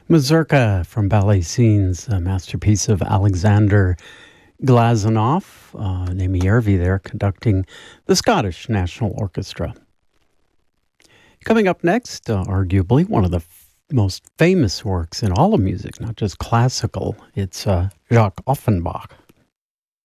Mazurka from Ballet Scenes, a masterpiece of Alexander Glazunov, Naomi Järvi there conducting the Scottish National Orchestra. Coming up next, arguably one of the most famous works in all of music, not just classical, it's Jacques Offenbach.